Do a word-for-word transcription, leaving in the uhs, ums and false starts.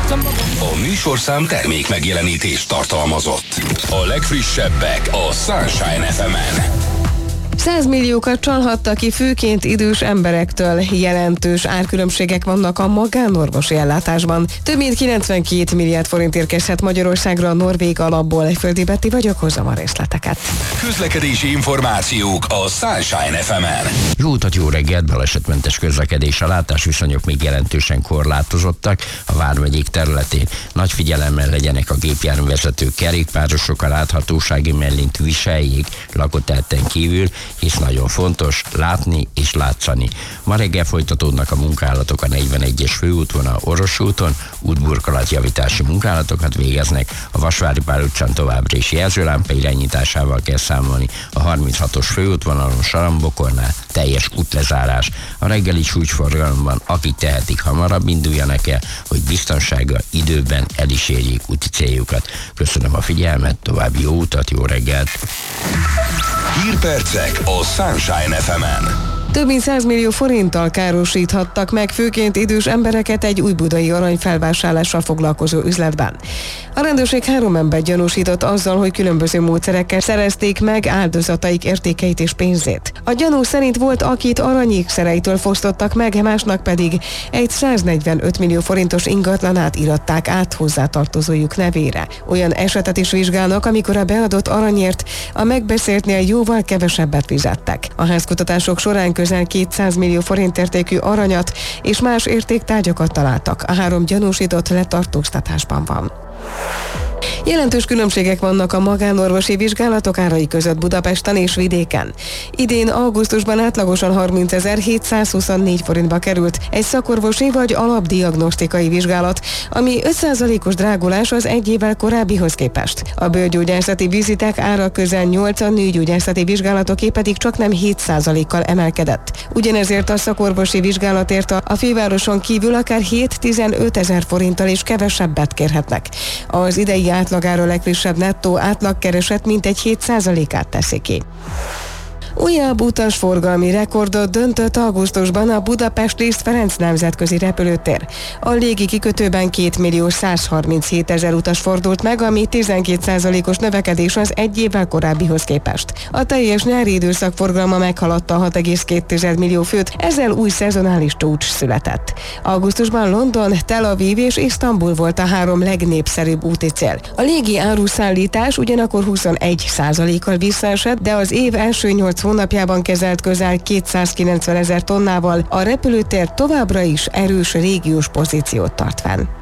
A műsorszám termék megjelenítést tartalmazott. A legfrissebbek a Sunshine ef emen. Százmilliókat csalhattak ki főként idős emberektől. Jelentős árkülönbségek vannak a magánorvosi ellátásban. Több mint kilencvenkét milliárd forint érkezhet Magyarországra a norvég alapból. Földi Betty vagyok, hozom a részleteket. Közlekedési információk a Sunshine ef emen. Jó utat, jó reggelt, balesetmentes közlekedés, a látásviszonyok még jelentősen korlátozottak a vármegyék területén. Nagy figyelemmel legyenek a gépjárművezetők, kerékpárosok, a láthatósági mellint viseljék lakóterületen kívül, és nagyon fontos látni és látszani. Ma reggel folytatódnak a munkálatok a negyvenegyes főútvonal Orros úton, útburkolatjavítási munkálatokat végeznek, a Vasvári Pál utcán továbbra is jelzőlámpa irányításával kell számolni, a harminchatos főútvonalon Sarambokornál teljes útlezárás. A reggeli súlyforgalomban, akik tehetik, hamarabb induljanak el, hogy biztonsággal időben el is érjék úti céljukat. Köszönöm a figyelmet, további jó utat, jó reggelt! Hírpercek a Sunshine ef emen. Több mint száz millió forinttal károsíthattak meg főként idős embereket egy újbudai aranyfelvásárlással foglalkozó üzletben. A rendőrség három embert gyanúsított azzal, hogy különböző módszerekkel szerezték meg áldozataik értékeit és pénzét. A gyanú szerint volt, akit aranyékszereitől fosztottak meg, másnak pedig egy száznegyvenöt millió forintos ingatlanát iratták át hozzátartozójuk nevére. Olyan esetet is vizsgálnak, amikor a beadott aranyért a megbeszéltnél jóval kevesebbet fizettek. A házkutatások során közel kétszáz millió forint értékű aranyat és más értéktárgyakat találtak. A három gyanúsított letartóztatásban van. Jelentős különbségek vannak a magánorvosi vizsgálatok árai között Budapesten és vidéken. Idén augusztusban átlagosan harmincezer-hétszázhuszonnégy forintba került egy szakorvosi vagy alapdiagnosztikai vizsgálat, ami öt százalékos drágulás az egy évvel korábbihoz képest. A bőrgyógyászati vizitek ára közel nyolc, a nőgyógyászati vizsgálatoké pedig csaknem hét százalékkal emelkedett. Ugyanezért a szakorvosi vizsgálatért a fővároson kívül akár hét-tizenöt ezer forinttal is kevesebbet kérhetnek. Az idei átlagára legfrissebb nettó átlagkereset mintegy hét százalékát teszi ki. Újabb utasforgalmi rekordot döntött augusztusban a Budapest Liszt Ferenc nemzetközi repülőtér. A légi kikötőben két millió százharminchét ezer utas fordult meg, ami tizenkét százalékos növekedés az egy évvel korábbihoz képest. A teljes nyári időszak forgalma meghaladta hat egész két millió főt, ezzel új szezonális csúcs született. Augusztusban London, Tel Aviv és Isztambul volt a három legnépszerűbb úti cél. A légi áruszállítás ugyanakkor huszonegy százalékkal visszaesett, de az év első nyolc hónapjában kezelt közel kétszázkilencven ezer tonnával, a repülőtér továbbra is erős régiós pozíciót tart fenn.